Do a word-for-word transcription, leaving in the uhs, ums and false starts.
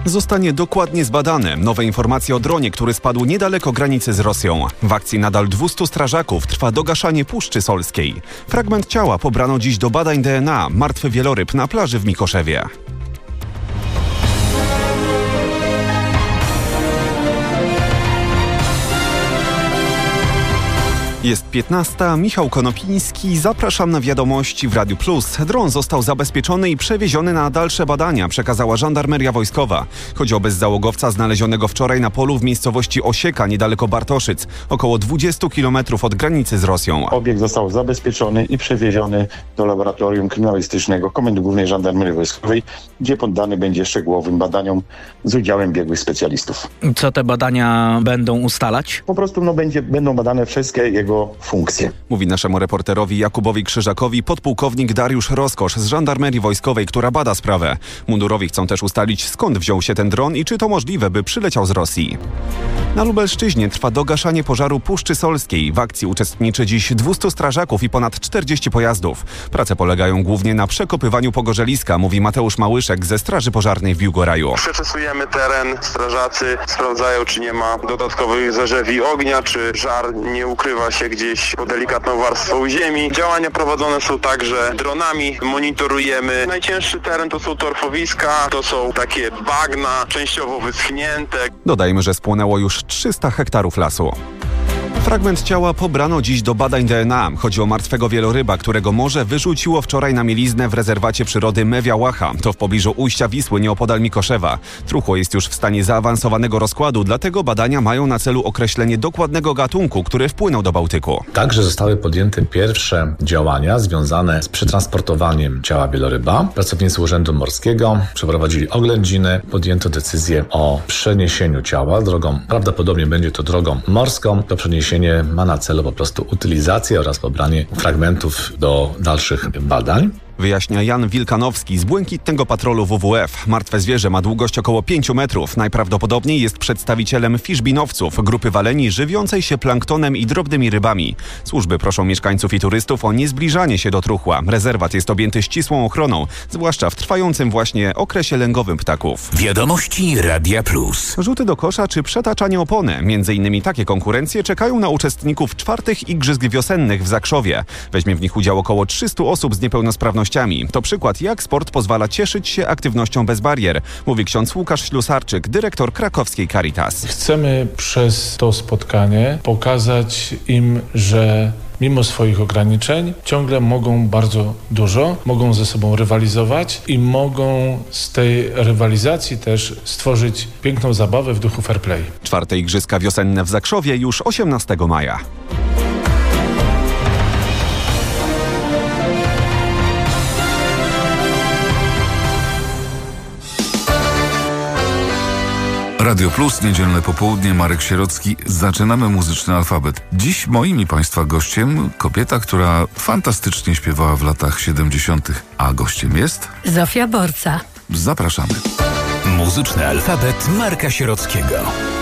zostanie dokładnie zbadany. Nowe informacje o dronie, który spadł niedaleko granicy z Rosją. W akcji nadal dwustu strażaków trwa dogaszanie Puszczy Solskiej. Fragment ciała pobrano dziś do badań D N A. Martwy wieloryb na plaży w Mikoszewie. Jest piętnasta, Michał Konopiński, zapraszam na wiadomości w Radiu Plus. Dron został zabezpieczony i przewieziony na dalsze badania, przekazała Żandarmeria Wojskowa. Chodzi o bezzałogowca znalezionego wczoraj na polu w miejscowości Osieka, niedaleko Bartoszyc, około dwudziestu kilometrów od granicy z Rosją. Obiekt został zabezpieczony i przewieziony do laboratorium kryminalistycznego Komendy Głównej Żandarmerii Wojskowej, gdzie poddany będzie szczegółowym badaniom z udziałem biegłych specjalistów. Co te badania będą ustalać? Po prostu no, będzie, będą badane wszystkie jego funkcje. Mówi naszemu reporterowi Jakubowi Krzyżakowi podpułkownik Dariusz Roskosz z Żandarmerii Wojskowej, która bada sprawę. Mundurowi chcą też ustalić, skąd wziął się ten dron i czy to możliwe, by przyleciał z Rosji. Na Lubelszczyźnie trwa dogaszanie pożaru Puszczy Solskiej. W akcji uczestniczy dziś dwustu strażaków i ponad czterdziestu pojazdów. Prace polegają głównie na przekopywaniu pogorzeliska, mówi Mateusz Małyszek ze Straży Pożarnej w Biłgoraju. Przeczesujemy teren, strażacy sprawdzają, czy nie ma dodatkowych zarzewi ognia, czy żar nie ukrywa się gdzieś pod delikatną warstwą ziemi. Działania prowadzone są także dronami, monitorujemy. Najcięższy teren to są torfowiska, to są takie bagna, częściowo wyschnięte. Dodajmy, że spłonęło już trzysta hektarów lasu. Fragment ciała pobrano dziś do badań D N A. Chodzi o martwego wieloryba, którego morze wyrzuciło wczoraj na mieliznę w rezerwacie przyrody Mewia Łacha. To w pobliżu ujścia Wisły, nieopodal Mikoszewa. Truchło jest już w stanie zaawansowanego rozkładu, dlatego badania mają na celu określenie dokładnego gatunku, który wpłynął do Bałtyku. Także zostały podjęte pierwsze działania związane z przetransportowaniem ciała wieloryba. Pracownicy Urzędu Morskiego przeprowadzili oględziny, podjęto decyzję o przeniesieniu ciała drogą, prawdopodobnie będzie to drogą morską. To przeniesienie ma na celu po prostu utylizację oraz pobranie fragmentów do dalszych badań. Wyjaśnia Jan Wilkanowski z Błękitnego Patrolu W W F. Martwe zwierzę ma długość około pięciu metrów. Najprawdopodobniej jest przedstawicielem fiszbinowców, grupy waleni żywiącej się planktonem i drobnymi rybami. Służby proszą mieszkańców i turystów o niezbliżanie się do truchła. Rezerwat jest objęty ścisłą ochroną, zwłaszcza w trwającym właśnie okresie lęgowym ptaków. Wiadomości Radia Plus. Rzuty do kosza czy przetaczanie opony. Między innymi takie konkurencje czekają na uczestników czwartych Igrzysk Wiosennych w Zakrzowie. Weźmie w nich udział około trzystu osób z niepełnosprawnościami. To przykład, jak sport pozwala cieszyć się aktywnością bez barier, mówi ksiądz Łukasz Ślusarczyk, dyrektor krakowskiej Caritas. Chcemy przez to spotkanie pokazać im, że mimo swoich ograniczeń ciągle mogą bardzo dużo, mogą ze sobą rywalizować i mogą z tej rywalizacji też stworzyć piękną zabawę w duchu fair play. Czwarte Igrzyska Wiosenne w Zakrzowie już osiemnastego maja. Radio Plus, niedzielne popołudnie, Marek Sierocki. Zaczynamy muzyczny alfabet. Dziś moim i Państwa gościem kobieta, która fantastycznie śpiewała w latach siedemdziesiątych. A gościem jest... Zofia Borca. Zapraszamy. Muzyczny alfabet Marka Sierockiego.